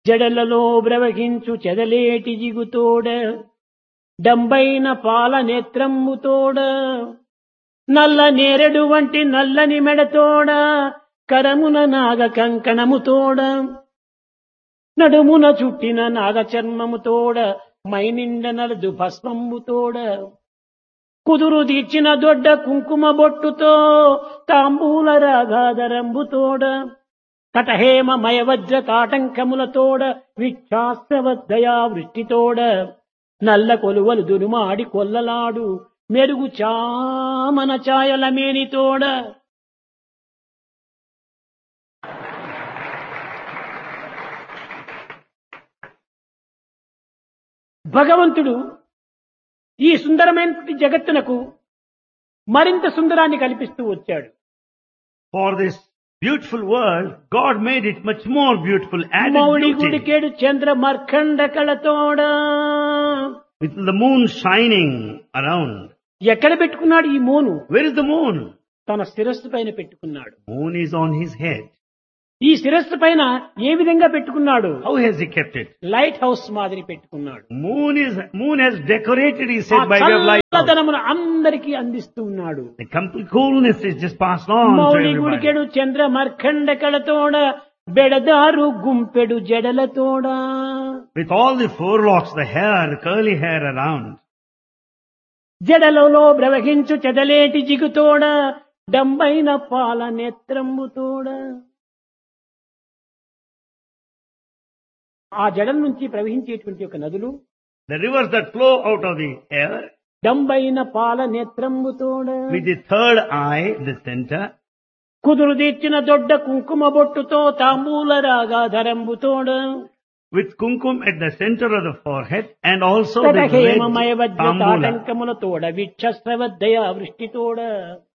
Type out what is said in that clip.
జడలలో బ్రవహించు చెదలేటి జిగుతోడ డంబైన పాల నేత్రమ్ముతోడ నల్ల నేరెడు వంటి నల్లని మెడతోడ కరమున నాగ కంకణముతోడ నడుమున చుట్టిన నాగ చర్మముతోడ మైనిండ నలదు భస్మముతోడ కుదురు తీర్చిన దొడ్డ కుంకుమ బొట్టుతో తాంబూల రాగాధరంబుతోడ కటహేమ మయవజ్ర కాటంకములతోడ విచ్ఛాస్త్రవద్దయా వృష్టితోడ నల్ల కొలువలు దురుమాడి కొల్లలాడు మెరుగు చామన ఛాయల మేనితోడ భగవంతుడు ఈ సుందరమైన జగత్తునకు మరింత సుందరాన్ని కల్పిస్తూ వచ్చాడు. For this beautiful world, God made it much more beautiful, added Mouli beauty. గుడికేడు Chandra మర్కండ కళతోడ With the moon shining around. ఎక్కడ పెట్టుకున్నాడు ఈ Monu? Where is the moon? తన శిరస్సు పైన పెట్టుకున్నాడు. Moon is on his head. ఈ శిరస్సు పైన ఏ విధంగా పెట్టుకున్నాడు? How has he kept it? Light house మాదిరి పెట్టుకున్నాడు. Moon has decorated, he said, by way of light. చల్లదనమును అందరికీ అందిస్తూ ఉన్నాడు. The complete coolness is just passed on to Mouli everybody. గుడికెడు Chandra మర్కండ కళతోడ బెడదారు గుంపెడు జడలతోడ With all the forelocks, the hair, the curly hair around. జడలలో బ్రవహించు చెదలేటి జిగుతోడ డంబైన పాల నేత్రంబుతోడ ఆ జడల నుంచి ప్రవహించేటువంటి ఒక నదులు The rivers that flow out of the hair, డంబైన పాల నేత్రంబుతోడ with the third eye, the center, కుదురు తీర్చిన దొడ్డ కుంకుమ బొట్టుతో తాంబూల రాగాధరంబుతోడ with kumkum at the center of the forehead, and also the కటహేమమయ red Vajra tambula. తాటంకములతోడ విచ్ఛస్రవద్దయ వృష్టితోడ